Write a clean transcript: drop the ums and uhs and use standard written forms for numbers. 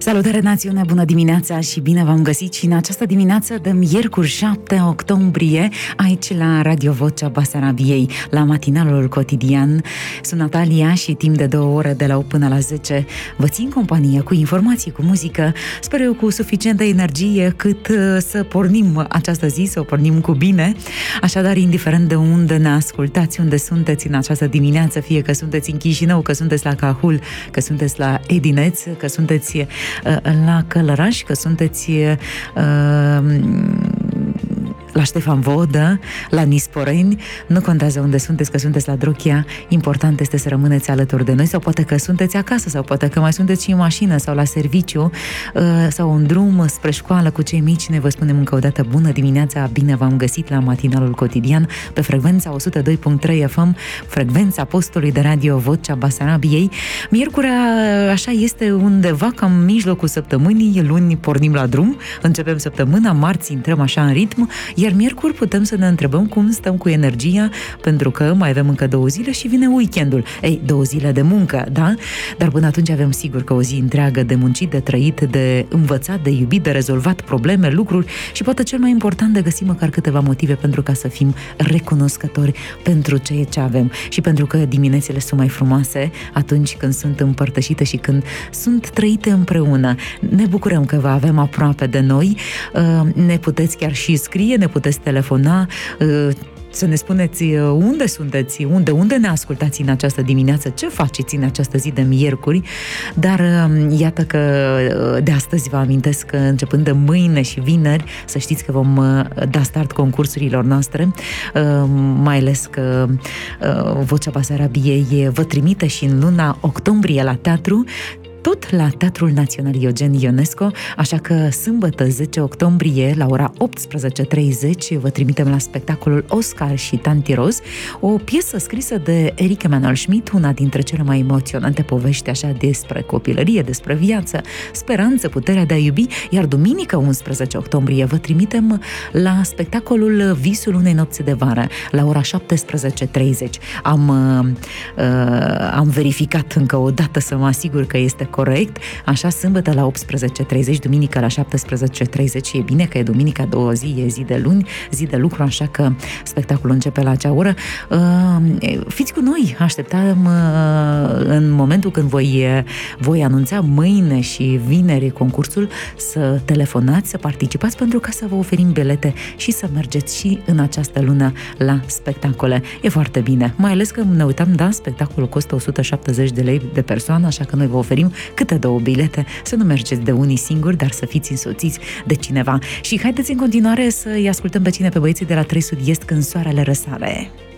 Salutare națiune, bună dimineața și bine v-am găsit și în această dimineață de miercuri 7 octombrie aici la Radio Vocea Basarabiei, la matinalul cotidian. Sunt Natalia și timp de 2 ore de la 8 până la 10 vă țin companie cu informații, cu muzică, sper eu cu suficientă energie cât să pornim această zi, să o pornim cu bine. Așadar, indiferent de unde ne ascultați, unde sunteți în această dimineață, fie că sunteți în Chișinău, că sunteți la Cahul, că sunteți la Edineț, că sunteți la Călăraș, că sunteți la Ștefan Vodă, la Nisporeni, nu contează unde sunteți, că sunteți la Drochia, important este să rămâneți alături de noi, sau poate că sunteți acasă, sau poate că mai sunteți și în mașină, sau la serviciu, sau în drum spre școală cu cei mici. Noi vă spunem încă o dată bună dimineața, bine v-am găsit la matinalul cotidian, pe frecvența 102.3 FM, frecvența postului de radio Vocea Basarabiei. Miercurea, așa, este undeva cam mijlocul săptămânii, luni pornim la drum, începem săptămâna, marți intrăm așa în ritm, iar miercuri putem să ne întrebăm cum stăm cu energia, pentru că mai avem încă 2 zile și vine weekendul. 2 zile de muncă, da? Dar până atunci avem sigur că o zi întreagă de muncit, de trăit, de învățat, de iubit, de rezolvat probleme, lucruri și poate cel mai important de găsit măcar câteva motive pentru ca să fim recunoscători pentru ceea ce avem și pentru că diminețile sunt mai frumoase atunci când sunt împărtășite și când sunt trăite împreună. Ne bucurăm că vă avem aproape de noi, ne puteți chiar și scrie, ne puteți telefona, să ne spuneți unde sunteți, unde ne ascultați în această dimineață, ce faceți în această zi de miercuri, dar iată că de astăzi vă amintesc că începând de mâine și vineri, să știți că vom da start concursurilor noastre, mai ales că Vocea Basarabiei vă trimite și în luna octombrie la teatru, tot la Teatrul Național Eugen Ionesco, așa că sâmbătă 10 octombrie la ora 18:30 vă trimitem la spectacolul Oscar și Tanti Roz, o piesă scrisă de Erich Emanuel Schmidt, una dintre cele mai emoționante povești așa despre copilărie, despre viață, speranță, puterea de a iubi, iar duminică 11 octombrie vă trimitem la spectacolul Visul unei nopți de vară, la ora 17:30. Am verificat încă o dată să mă asigur că este corect, așa, sâmbătă la 18:30, duminică la 17:30, e bine că e duminica 2 zi, e zi de luni, zi de lucru, așa că spectacolul începe la acea oră. Fiți cu noi, așteptăm în momentul când voi anunța mâine și vineri concursul, să telefonați, să participați, pentru ca să vă oferim bilete și să mergeți și în această lună la spectacole. E foarte bine, mai ales că ne uitam, da, spectacolul costă 170 de lei de persoană, așa că noi vă oferim câte 2 bilete, să nu mergeți de unii singuri, dar să fiți însoțiți de cineva. Și haideți în continuare să-i ascultăm pe cine? Pe băieții de la 3 Sud-Est, Când soarele răsare.